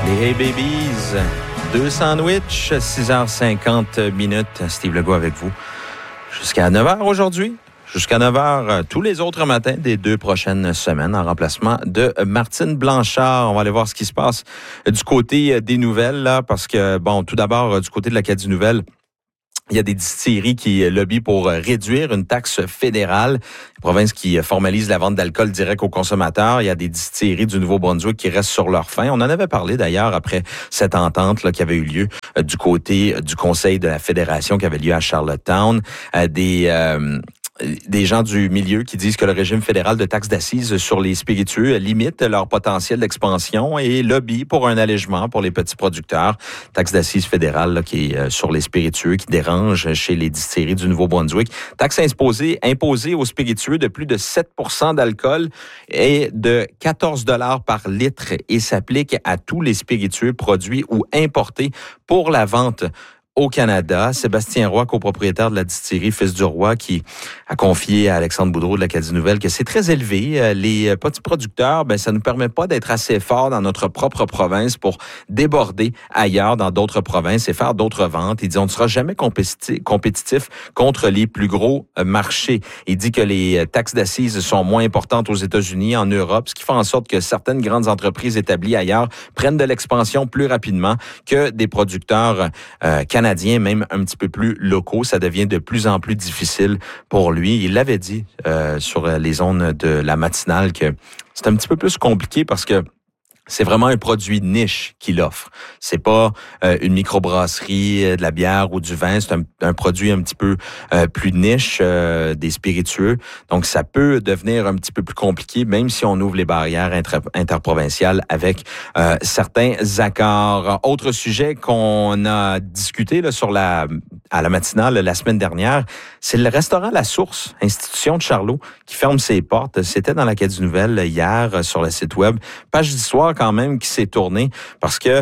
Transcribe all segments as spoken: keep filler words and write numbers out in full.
Les Hey Babies, deux sandwichs, six heures cinquante minutes. Steve Legault avec vous jusqu'à neuf heures aujourd'hui. Jusqu'à neuf heures tous les autres matins des deux prochaines semaines en remplacement de Martine Blanchard. On va aller voir ce qui se passe du côté des nouvelles, là, parce que, bon, tout d'abord, du côté de l'Acadie Nouvelle, il y a des distilleries qui lobbyent pour réduire une taxe fédérale. Les provinces qui formalisent la vente d'alcool direct aux consommateurs. Il y a des distilleries du Nouveau-Brunswick qui restent sur leur faim. On en avait parlé d'ailleurs après cette entente là, qui avait eu lieu euh, du côté du Conseil de la Fédération qui avait lieu à Charlottetown. Euh, des... Euh, Des gens du milieu qui disent que le régime fédéral de taxes d'assises sur les spiritueux limite leur potentiel d'expansion et lobby pour un allègement pour les petits producteurs. Taxe d'assises fédérale là, qui est sur les spiritueux qui dérange chez les distilleries du Nouveau-Brunswick. Taxe imposée, imposée aux spiritueux de plus de sept pour cent d'alcool et de quatorze dollars par litre et s'applique à tous les spiritueux produits ou importés pour la vente au Canada. Sébastien Roy, copropriétaire de la distillerie Fils du Roi, qui a confié à Alexandre Boudreau de l'Acadie Nouvelle que c'est très élevé. Les petits producteurs, ben ça ne nous permet pas d'être assez forts dans notre propre province pour déborder ailleurs dans d'autres provinces et faire d'autres ventes. Il dit on ne sera jamais compétitif, compétitif contre les plus gros marchés. Il dit que les taxes d'assises sont moins importantes aux États-Unis, en Europe, ce qui fait en sorte que certaines grandes entreprises établies ailleurs prennent de l'expansion plus rapidement que des producteurs euh, canadiens. Canadiens, même un petit peu plus locaux, ça devient de plus en plus difficile pour lui. Il l'avait dit euh, sur les ondes de la matinale que c'est un petit peu plus compliqué parce que c'est vraiment un produit niche qu'il offre. C'est pas euh, une microbrasserie, euh, de la bière ou du vin. C'est un, un produit un petit peu euh, plus niche, euh, des spiritueux. Donc, ça peut devenir un petit peu plus compliqué, même si on ouvre les barrières intra- interprovinciales avec euh, certains accords. Autre sujet qu'on a discuté là, sur la à la matinale la semaine dernière, c'est le restaurant La Source, institution de Charlot, qui ferme ses portes. C'était dans l'Acadie Nouvelle hier sur le site web. Page d'histoire quand même qui s'est tournée parce que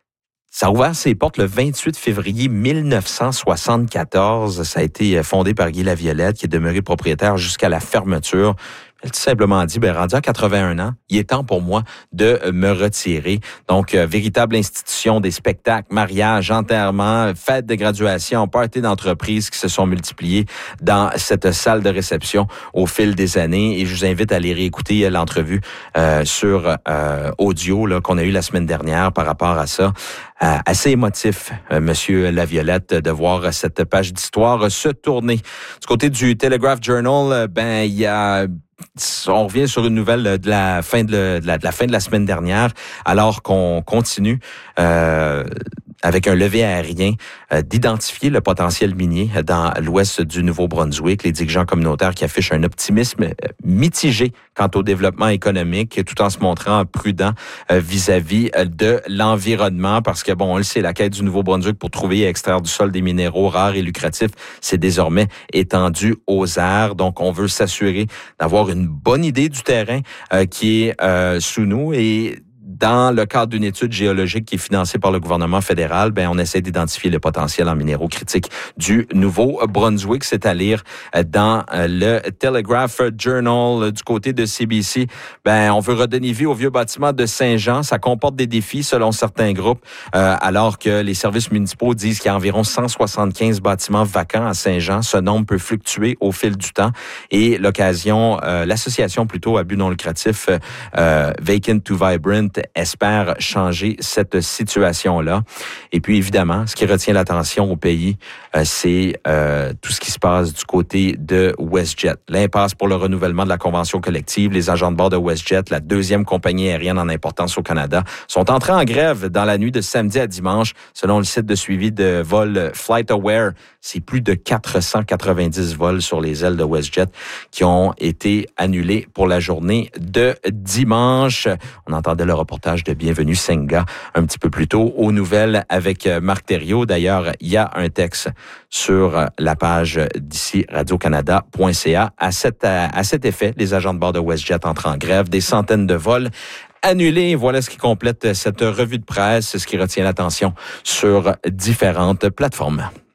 ça a ouvert ses portes le vingt-huit février mille neuf cent soixante-quatorze. Ça a été fondé par Guy Laviolette, qui est demeuré propriétaire jusqu'à la fermeture. Elle a tout simplement dit, ben, rendu à quatre-vingt-un ans, il est temps pour moi de me retirer. Donc, euh, véritable institution des spectacles, mariages, enterrements, fêtes de graduation, parties d'entreprise qui se sont multipliées dans cette salle de réception au fil des années. Et je vous invite à aller réécouter l'entrevue euh, sur euh, audio là, qu'on a eu la semaine dernière par rapport à ça. Euh, assez émotif, euh, Monsieur Laviolette, de voir cette page d'histoire se tourner. Du côté du Telegraph Journal, euh, ben il y a on revient sur une nouvelle de la fin de, le, de, la, de la fin de la semaine dernière, alors qu'on continue euh, avec un levier aérien euh, d'identifier le potentiel minier dans l'ouest du Nouveau-Brunswick. Les dirigeants communautaires qui affichent un optimisme mitigé quant au développement économique, tout en se montrant prudent euh, vis-à-vis de l'environnement, parce que, bon, on le sait, la quête du Nouveau-Brunswick pour trouver et extraire du sol des minéraux rares et lucratifs, c'est désormais étendu aux airs. Donc, on veut s'assurer d'avoir une bonne idée du terrain euh, qui est euh, sous nous et dans le cadre d'une étude géologique qui est financée par le gouvernement fédéral, ben on essaie d'identifier le potentiel en minéraux critiques du Nouveau-Brunswick. C'est à lire dans le Telegraph Journal. Du côté de C B C, ben on veut redonner vie au vieux bâtiment de Saint-Jean. Ça comporte des défis selon certains groupes, euh, alors que les services municipaux disent qu'il y a environ cent soixante-quinze bâtiments vacants à Saint-Jean. Ce nombre peut fluctuer au fil du temps et l'occasion, euh, l'association plutôt à but non lucratif euh, Vacant to Vibrant espère changer cette situation-là. Et puis, évidemment, ce qui retient l'attention au pays, euh, c'est euh, tout ce qui se passe du côté de WestJet. L'impasse pour le renouvellement de la convention collective. Les agents de bord de WestJet, la deuxième compagnie aérienne en importance au Canada, sont entrés en grève dans la nuit de samedi à dimanche. Selon le site de suivi de vol FlightAware, c'est plus de quatre cent quatre-vingt-dix vols sur les ailes de WestJet qui ont été annulés pour la journée de dimanche. On entendait le reportage de Bienvenue Senga un petit peu plus tôt aux nouvelles avec Marc Thériault. D'ailleurs, il y a un texte sur la page d'ici radio canada point c a. À cet, à cet effet, les agents de bord de WestJet entrent en grève. Des centaines de vols annulés. Voilà ce qui complète cette revue de presse, ce qui retient l'attention sur différentes plateformes.